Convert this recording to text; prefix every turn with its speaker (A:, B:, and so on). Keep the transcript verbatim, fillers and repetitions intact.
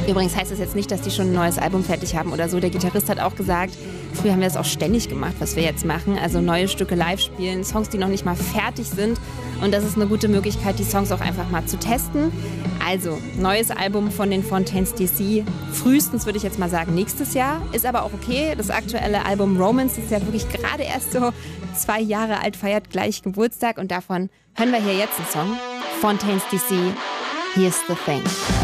A: Übrigens heißt das jetzt nicht, dass die schon ein neues Album fertig haben oder so. Der Gitarrist hat auch gesagt, früher haben wir das auch ständig gemacht, was wir jetzt machen. Also neue Stücke live spielen, Songs, die noch nicht mal fertig sind. Und das ist eine gute Möglichkeit, die Songs auch einfach mal zu testen. Also, neues Album von den Fontaines D C. Frühestens würde ich jetzt mal sagen, nächstes Jahr. Ist aber auch okay. Das aktuelle Album Romance ist ja wirklich gerade erst so zwei Jahre alt, feiert gleich Geburtstag. Und davon hören wir hier jetzt einen Song. Fontaines D C, Here's the Thing.